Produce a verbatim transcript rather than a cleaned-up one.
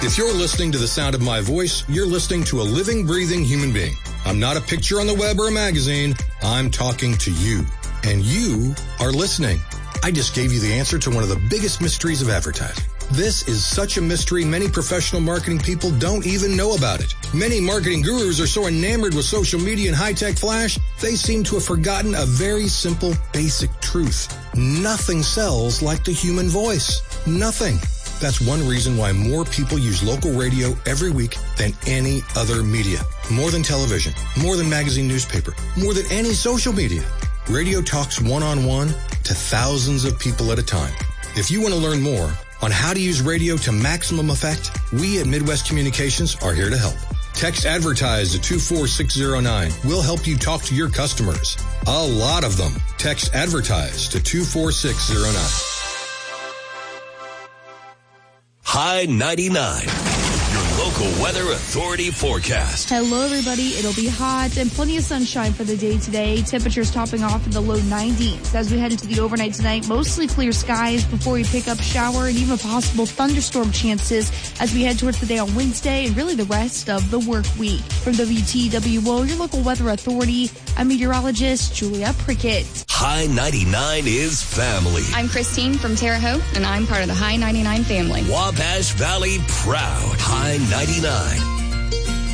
If you're listening to the sound of my voice, you're listening to a living, breathing human being. I'm not a picture on the web or a magazine. I'm talking to you. And you are listening. I just gave you the answer to one of the biggest mysteries of advertising. This is such a mystery, many professional marketing people don't even know about it. Many marketing gurus are so enamored with social media and high-tech flash, they seem to have forgotten a very simple, basic truth. Nothing sells like the human voice. Nothing. That's one reason why more people use local radio every week than any other media. More than television, more than magazine newspaper, more than any social media. Radio talks one-on-one to thousands of people at a time. If you want to learn more on how to use radio to maximum effect, we at Midwest Communications are here to help. Text ADVERTISE to two four six zero nine. We'll help you talk to your customers. A lot of them. Text ADVERTISE to two four six zero nine. High ninety-nine, your local weather authority forecast. Hello, everybody. It'll be hot and plenty of sunshine for the day today. Temperatures topping off in the low nineties. As we head into the overnight tonight, mostly clear skies before we pick up shower and even possible thunderstorm chances as we head towards the day on Wednesday and really the rest of the work week. From W T W O, your local weather authority, I'm meteorologist Julia Prickett. High ninety-nine is family. I'm Christine from Terre Haute, and I'm part of the High ninety-nine family. Wabash Valley proud. High ninety-nine.